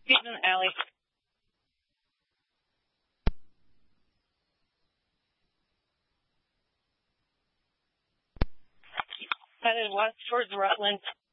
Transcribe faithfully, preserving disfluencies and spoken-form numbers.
He's in the alley. Headed west towards Rutland.